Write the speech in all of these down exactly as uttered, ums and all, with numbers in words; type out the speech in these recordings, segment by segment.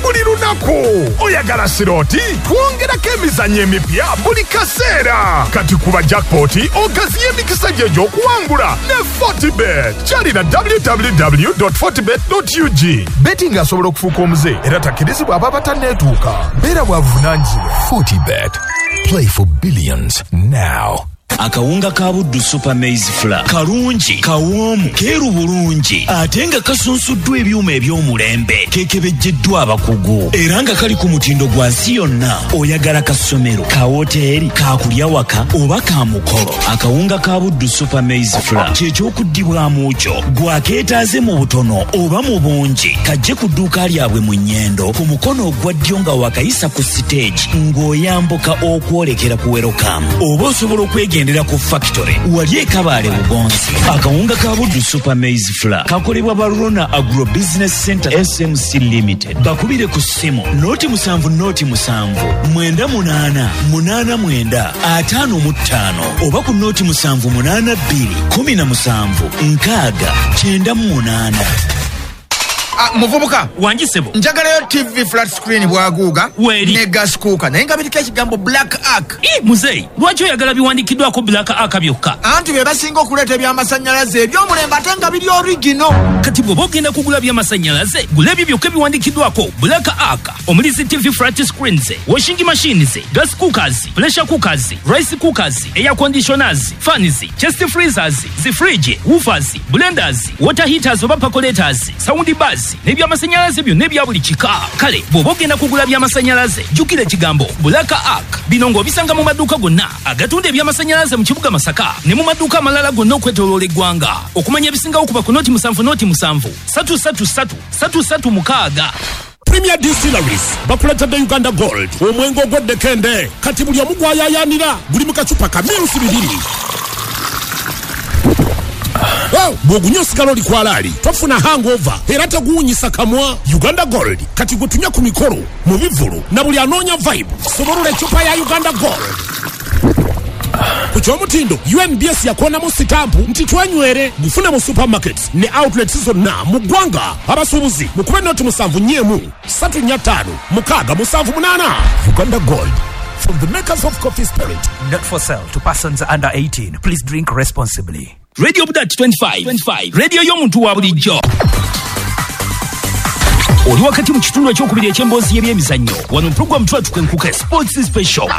buli lunaku. Oyagala siroti twongerako emizannyo emipya buli kaseera. Kati kuba jackpot ogaziye emikisa gye gy'okuwangula ne Fortibet. Kyalina w w w dot fortibet dot u g. Betting asobola okufuuka omuze era takkirizibwa aba batanneetuuka. Beera bwavunaanyizibwa. Fortibet. Play for billions now. Akawunga ka Buddu Super Maize Flour kalungi kawoomu keeru bulungi ate nga kasunsuddwa ebyuma eby'omulembe keekebejjeddwa abakugu era nga kali ku mutindo gwa nsi yonna. Oyagala ka ssomero, ka woteeri, ka kulya waka oba ka mukolo, akawunga ka Buddu Super Maize Flour ky'ekyokuddibwamu kyo. Gwakeetaaze mu butono oba mu bungi kajje ku dduuka lyabwe mu Nnyendo ku mukono ogwa ddyo nga wakayisa ku stage ng'oyambuka okwolekera ku welcome. Oba osobola okwegenda ku factory wali ekabaale Bugonzi. Akawunga ka Buddu Super Maize Flour kakolebwa ba Rona Agro Business Center S M C Limited. Bakubire ku ssimu noti musanvu noti musanvu mwenda munaana munaana mwenda ataano mu ttaano oba ku noti musanvu munaana bbiri kumi na musanvu nkaaga kyenda mu munaana. Ah, muvubuka wanjisebo njagalayo T V flat screen bwaguuga Weri. ne gas cooker naye nga biriko ekigambo Black Ark. Eh muzeyi lwaki oyagala biwandikiddwako Black Ark byokka? Anti be basinga okuleeta ebyamasannyalaze eby'omulembe ate nga biri original. Kati bw'oba ogenda kugula byamasannyalaze gula ebyo byokka biwandikiddwako Black Ark. Omuli zi T V flat screens, washing machines, gas cookers, pressure cookers, rice cookers, air conditioners, fans, chest freezers, zi fridge, woofers, blenders, water heaters oba percolators, sound bars n'ebyamasannyalaze byonna ebya buli kika. Kale bw'oba ogenda kugula byamasannyalaze jjukira ekigambo Black Ark. Bino ng'obisanga mu maduuka gonna agatunda ebyamasannyalaze mu kibuga Masaka ne mu maduuka amalala gonna okwetooloola eggwanga. Okumanya ebisingawo kuba ku noti musanvu noti musanvu satu satu satu satu satu mukaaga. Premier Distilleries bakuletedde Uganda Gold omwengo ogw'eddekende kati buli omu gwayayaanira guli mu kacupa ka myusi bibiri. Oh, bw'ogunywa osigala oli kwalaali tofuna hangover era teguwunyisa kamwa. Uganda Gold kati gwe tunywa ku mikolo mu bivulu na buli anoonya vibe soborula eccupa ya Uganda Gold. Ku ky'omutindo U N B S yakonamu sitampu nti twenywere gufune mu supermarkets ne outlets zonna mu ggwanga. Abasuubuzi mukube noti musanvu nnyemu satu nnya ttaano mukaaga musanvu munaana. Uganda Gold from the makers of Coffee Spirit. Not for sale to persons under eighteen. Please drink responsibly. Radio Budat twenty-five twenty-five radio y'omuntu wa bulijjo. Oli wakati mu kitundu ekyokubiri eky'emboozi y'ebyemizannyo wano program twatuka enkuka sports special.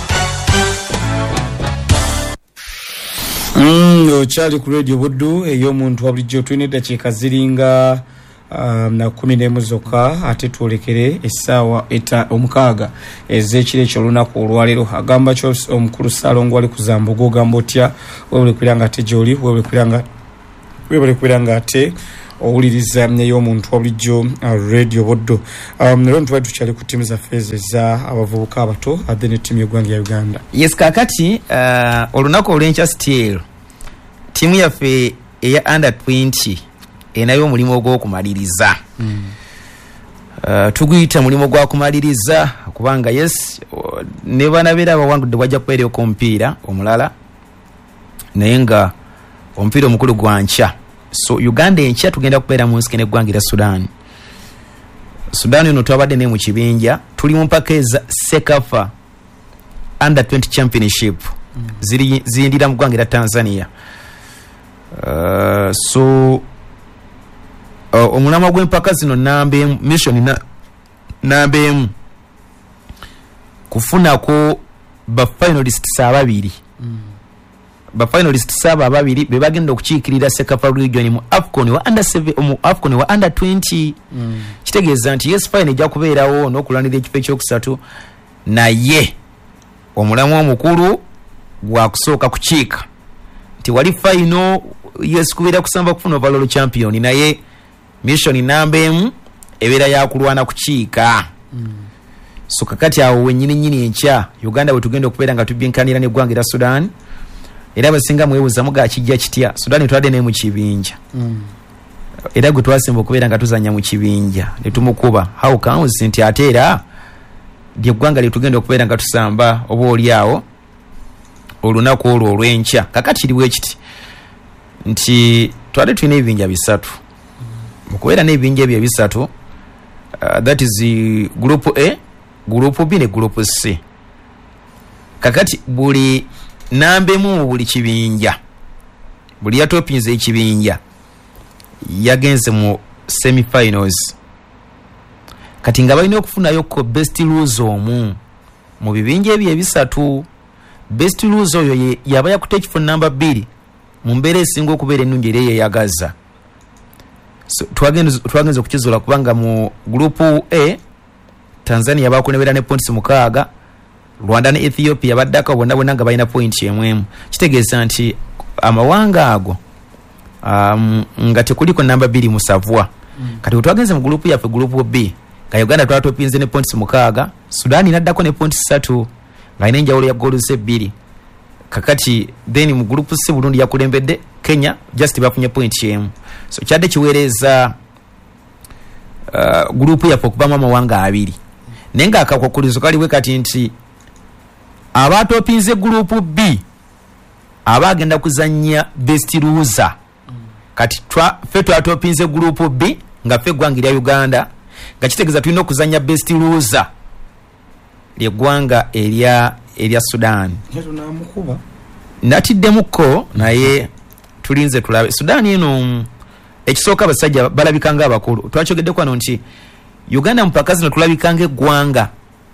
Mm, ochali ku Radio Buddu ey'omuntu wa bulijjo tulina eddakiika ziringa um, na kumi n'emu zokka ate twolekere essaawa eta omukaaga ez'ekiro eky'olunaku olwaleero. Agamba kyo omukulu Ssaalongo ali ku Zambugo ogamba otya weebale kwiranga ate gy'oli weebale kwiranga weebale kwiranga ate owuliriza ey'omuntu wa bulijjo uh, Radio Buddu. Um, lero ntubadde tukyali ku ttiimu zaffe eza abavubuka abato ate ne ttiimu y'eggwanga ya Uganda. Yes kakati uh, olunaku olw'enkya still ttiimu yaffe eya under twenty enayo omulimu ogw'okumaliriza. Mm. Uh, tuguyita mulimu gwa kumaliriza kubanga yes uh, ne banabeera abawangudde bwajja kubeereko omupiira omulala naye nga omupiira omukulu gwa nkya. So Uganda enkya tugenda kubeera mu nsike n'eggwanga erya Sudan. Sudan eno twabadde ne mu kibinja tuli mu mpaka eza Sekafa under twenty championship. Mm. ziri ziyindira mu ggwanga erya Tanzania. Uh, so uh, omulama gw'empaka zino nambe mission na nambe kufunako ba finalists ababiri. Mm. ba finalists aba ababiri be bagenda okukiikirira Sekafa region mu AFCON wa under seven mu AFCON wa under twenty. Mm. Kitegeeza nti yes fine ejja kubeerawo n'okulanira ekifo ekyokusatu naye omulamu omukulu gwa kusooka kukiika nti wali final yes kubeera kusamba kufuna overall champion naye mission nambemu ebeera yakulwana kukiika. Mm. So kakati awo wennyini nnyini enkya Uganda bwe tugenda okubeera nga tubyenkanira n'eggwanga erya Sudan era basinga mwebuuzamu ga kijja kitya. Sudan twadde ne mu kibinja. Mm. Era gwe twasemba okubeera nga tuzanya mu kibinja ne tumukuba how comes nti ate era ly'eggwanga lye tugenda okubeera nga tusamba oba oli awo olunaku olwo olw'enkya. Kakati liwe kiti nti twadde tulina ebibinja bisatu. Mu kubeera n'ebibinja ebyo bisatu uh, that is the group A, group B ne group C. Kakati buli nambe mu buli kibinja buli yatopinze ekibinja yagenze mu semi-finals. Kati nga balina okufunayo ko best loser omu mu bibinja ebyo ebisatu. Best loser oyo yaba yakuta ekifo namba bbiri mu mbeera esinga okubeera ennungi era eyeyagaza. So, twagenze okukizula kubanga mu group A Tanzania bakunebera ne points mukaaga, Rwanda ne Ethiopia baddako bonna bonna nga balina point emwemu. Kitegeeza nti amawanga ago um, nga tekuliko namba bbiri mu Savua. Mm. Kati twagenze mu group yaffe group B nga Uganda twatopinze ne points mukaaga, Sudan inaddako ne points ssatu nga ina enjawulo ya goals ebbiri. Kakati then mu group C Burundi yakulembedde, Kenya just bafunye point emu. So kyadde kiweereza uh, group yaffe okubamu amawanga abiri. Naye nga akakwakkulizo kaliwe kati nti abatopinze group B abagenda kuzannya best loser. Kati twa fe twatopinze group B nga fe gwanga lya Uganda nga kitegeeza tulina okuzannya best loser lye gwanga erya erya Sudan. Tunamukuba natiddemuko naye tulinze tulabe Sudan eno ekisooka abasajja balabikanga abakulu. Twakyogeddeku wano nti Uganda mpaka zino tulabikanga eggwanga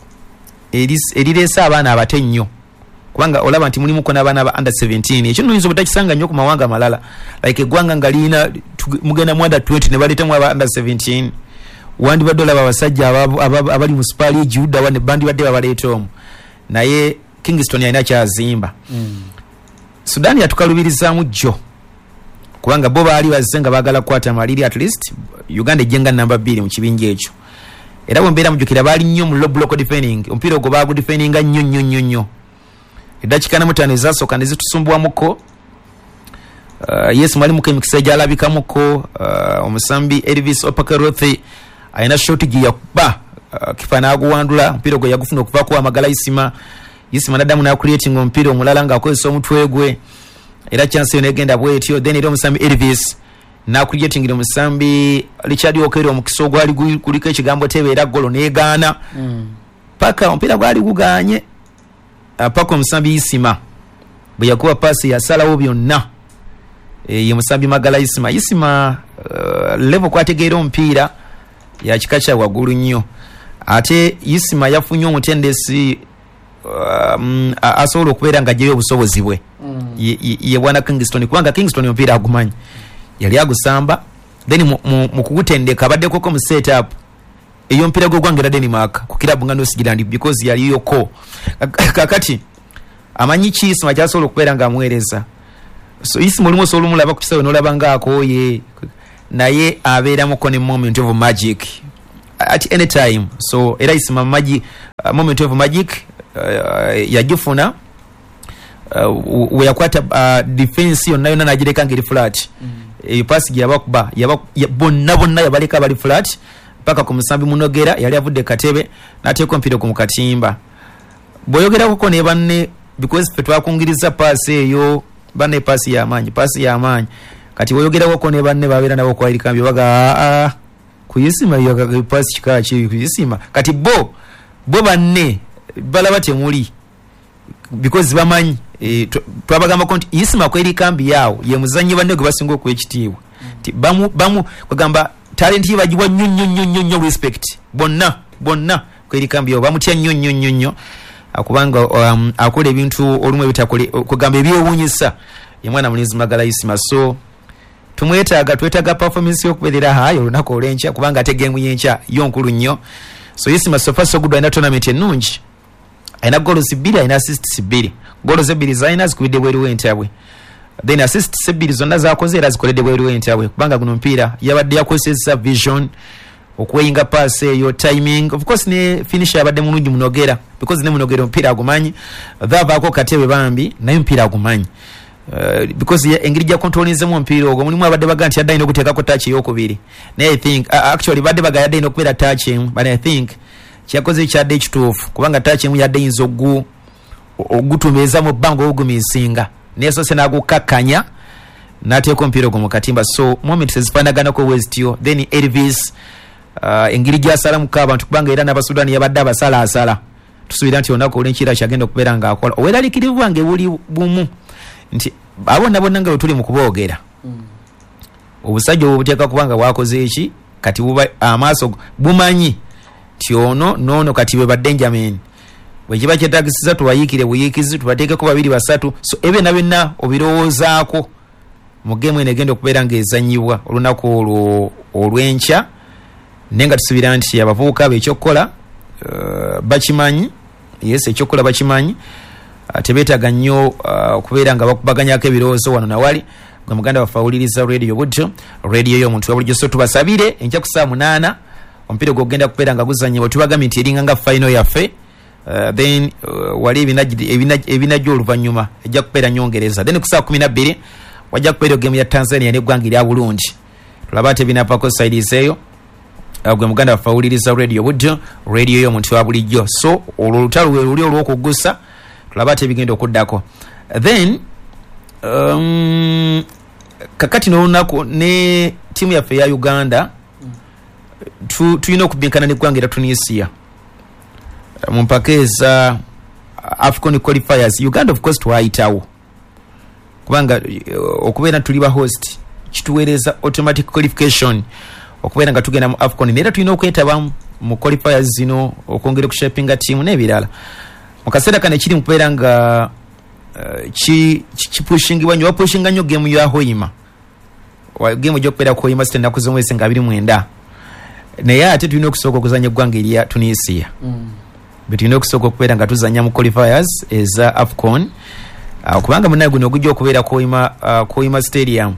erireesa abaana abato ennyo kubanga olaba nti mulimuko n'abaana ba under seventeen. Ekyo nno butakisanga nnyo ku mawanga amalala like eggwanga nga liina mugenda mu under twenty ne baleetamu aba under seventeen. Wandi badde olaba abasajja abali mu Super League udda wane bandi badde babaleeta omu naye Kingston yalina kyazimba. Mm. Sudan yatukalubirizaamu jjo kubanga bo baali bazze nga baagala kukwata maliri at least Uganda ejjenga namba bbiri mu kibinja ekyo. Era bwe mbeera mujjukira baali nnyo mu low block defending, omupiira ogwo baagu defendinga nnyo nnyo nnyo nnyo. Eddakiika namutaano ezasooka ne zitusumbuwamuko. Uh, yes mwalimuko emikisa egyalabikamuko. Uh, omusambi Elvis Opakerothi ayina shoti gye yakuba uh, kifa n'aguwandula, omupiira ogwo yagufuna okuvaako amagala Isima. Isima naddamu n'akuleeting omupiira omulala ng'akozesa omutwe gwe. Era chance yo negenda bwetyo. Then era omusambi Elvis n'akuleetingira omusambi Richard Okero omukisa ogwali kuliko ekigambo tebeera golo neegaana. Mm. Paka omupiira gwali guganye. Paka omusambi Isima bwe yakuba pasi yasalawo byonna. E, ye musambi Magala Isima. Isima uh, level kwategeera omupiira ya kika kya waggulu nnyo. Ate Isima yafunye omutendesi um, asobola okubeera nga ajjayo obusobozi bwe. Mm. ye, ye, ye bwana Kingston kubanga Kingston omupiira agumanyi yali agusamba then mu kugutendeka abaddeko ko mu setup eyo mpira gwo gwangera Denmark ku kilabu nga Northland because yali yoko kakati amanyi ki Isima kyasobola okubeera nga amwereza. So Isima olimo solo mulaba ku kisawe nolaba nga akoye naye abeera mu kone moment of magic at any time. So era Isima magic uh, moment of magic uh, yagifuna uh, we yakwata uh, defense yonna yonna najireka ngiri flat. Mm. E pass gye yabakuba yaba bonna bonna yabaleka bali flat paka ku musambi munogera yali avudde katebe nateeko mpira ku mukatimba. Boyogera ko ne banne because fe twakungiriza pass eyo banne pass ya manyi pass ya manyi kati boyogera ko ne banne babeera nabo kwa iri kambi baga a a kuyisima yo pass kika ki kuyisima kati bo bo banne balaba temuli because bamanyi e, twabagamba konti Isima ko eri kambi yawo ye muzanyi banne gwe basinga okwekitiibwa. Ti bamu bamu kwagamba talent yibagibwa nnyo nnyo nnyo nnyo respect bonna bonna ko eri kambi yawo bamutya nnyo nnyo nnyo nnyo akubanga um, akola ebintu olumu ebitakole kwagamba ebyewuunyisa ye mwana mulinzi Magala Isima. So tumwetaaga twetaaga performance yokubeerera hayo olunaku olw'enkya kubanga ate game y'enkya yo nkulu nnyo. So Isima so far so good ina tournament ennungi aina goals bbiri aina assists bbiri goals ebbiri zaina zikubidde bweru w'entabwe then assists ebbiri zonna zakoze era zikoledde bweru w'entabwe kubanga guno mpira yabadde yakozesa vision okweyinga pass eyo timing of course ne finish yabadde mulungi munogera because ne munogera mpira agumanyi dhavaako katebe bambi naye mpira agumanyi uh, because ya engiri ja controlinzemu mpira ogwo mulimu abadde baga nti yadde okuteekako touch ey'okubiri naye I think uh, actually badde baga yadde okubeera touch but I think kyakoze kyadde ekituufu kubanga touch emu yadde yinza ogu ogutumeeza mu bbanga ogumisinga neso se nagukakkanya nateeko mpira ogwo mu katimba. So moment sezifaanaganako westyo then Elvis uh, engiri gyasala muka abantu kubanga era n'abasudani yabadde abasala asala tusuubira nti olunaku olw'enkiira kyagenda okubeera ng'akola obweraliikirivu bwange buli bumu nti abonna bonna nga bwe tuli mu kuboogera mm. obusajja obwo buteeka kubanga bwakoze eki kati buba amaaso bumanyi ti ono noono kati bwe baddenjamin bwekiba kyetagisiza tubayiikire buyiikizi tubateekeko babiri basatu so ebe na byonna obirowoozaako mu geemu eno egenda okubeera ng'ezanyibwa olunaku olwo olw'enkya naye nga tusuubira nti abavubuka beekyokukola uh, bakimanyi yes ekyokukola bakimanyi uh, tebeetaaga nnyo okubeera uh, nga bakubaganyako ebirowoozo wano nawali gwe muganda waffe awuliriza radio budjo radio y'omuntu wabulijjo so tubasabire enkya ku saa munaana omupiira gwogenda kubeera nga guzanyibwa tubagambye nti eringa nga final yaffe uh, then uh, wali ebinajja oluvannyuma ejja kubeera nyongereza then ku saa kumi na bbiri wajja kubeera geemu ya Tanzania n'eggwanga erya bulungi tulaba ate binavako sides eyo uh, gwe muganda waffe awuliriza radio budjo radio y'omuntu wa bulijjo so olwo olutalo lwe luli olw'okuggusa tulaba ate bigenda okuddako then um, kakati n'olunaku ne tiimu yaffe ya Uganda tu tulina okubinkana n'eggwanga erya Tunisia mu mpaka eza Afcon qualifiers. Uganda of course twayitawo kubanga okubeera tuli ba host kituweereza automatic qualification okubeera nga tugenda mu Afcon neera tulina okwetaba mu qualifiers zino okwongera okushapinga team n'ebirala mu kaseera kano ekiri mu kubeera nga uh, ki kipushingibwa nnyo bapushinga nnyo geemu ya Hoima geemu gy'okubeera ku Hoima site ennaku z'omwezi nga abiri mwenda naye ate tulina okusooka okuzanya eggwanga erya Tunisia mm. betulina okusooka okubeera nga tuzanya mu qualifiers eza Afcon uh, kubanga munaye guno ogujja okubeera ku Hoima uh, ku Hoima stadium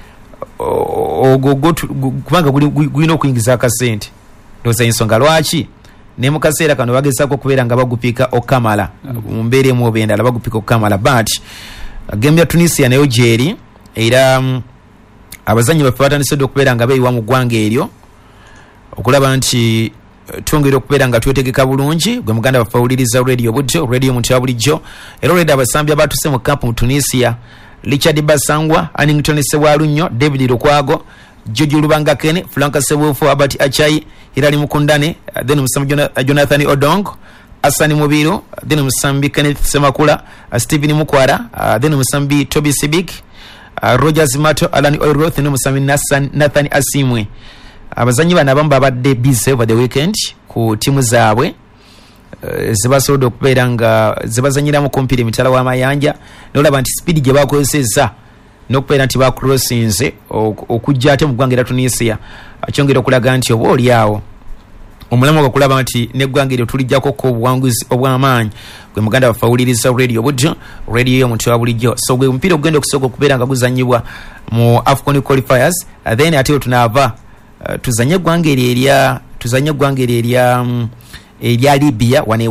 ogwo kubanga gulina okuyingiza akasente ndowooza ensonga lwaki ne mu kaseera kano bagezaako okubeera nga bagupika okamala mu mbeera emu oba endala bagupika okamala but geemu ya Tunisia nayo gyeri era um, abazanyi baffe batandisedde okubeera nga beeyiwa mu ggwanga eryo okulaba nti twongera okubeera nga twetegeka bulungi gwe muganda waffe awuliriza radio budjo radio muntu ya bulijjo era olwedde abasambi abatuse mu kampu mu Tunisia Richard Basangwa, Annington Sewalunyo, David Lukwago, Jojo Lubangakene, Franka Sebufu, Abati Achai, Hilali Mukundane, then Musambi Jonathan Odong, Asani Mubiro, then Musambi Kenneth Semakula, Stephen Mukwara, then Musambi Toby Sibik, Rogers Mato, Alani Oiroth, then Musambi Nathan Asimwe. Abazanyi bana bamba badde busy over the weekend ku timu zaabwe. Uh, zibasobola okubeera nga zibazanyira mu kompiri emitala w'amayanja n'olaba nti speed gye bakozesezza n'okubeera nti bakrossinze okujja ate mu ggwanga erya Tunisia akyongera okulaga nti oba oli awo omulamu okulaba nti n'eggwanga eryo tulijjako ko obuwanguzi obw'amaanyi gwe muganda waffe awuliriza radio budjo radio y'omuntu wa bulijjo so gwe omupiira ogenda okusooka okubeera nga guzanyibwa mu Afcon qualifiers uh, then ate tunaava uh, tuzanye eggwanga eryo erya tuzanye eggwanga eryo erya um, erya Libya wane